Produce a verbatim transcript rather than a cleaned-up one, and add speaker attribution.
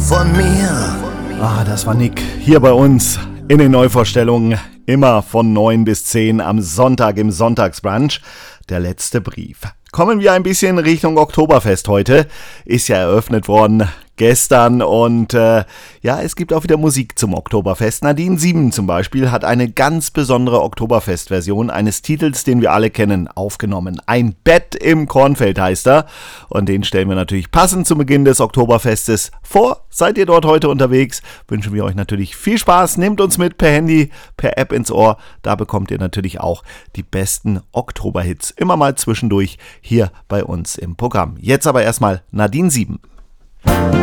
Speaker 1: von mir.
Speaker 2: Ah, das war Nick hier bei uns in den Neuvorstellungen. Immer von neun bis zehn am Sonntag im Sonntagsbrunch. Der letzte Brief. Kommen wir ein bisschen Richtung Oktoberfest heute. Ist ja eröffnet worden gestern und äh, ja, es gibt auch wieder Musik zum Oktoberfest. Nadine Sieben zum Beispiel hat eine ganz besondere Oktoberfest-Version eines Titels, den wir alle kennen, aufgenommen. Ein Bett im Kornfeld heißt er und den stellen wir natürlich passend zum Beginn des Oktoberfestes vor. Seid ihr dort heute unterwegs, wünschen wir euch natürlich viel Spaß. Nehmt uns mit per Handy, per App ins Ohr. Da bekommt ihr natürlich auch die besten Oktoberhits immer mal zwischendurch hier bei uns im Programm. Jetzt aber erstmal Nadine Sieben.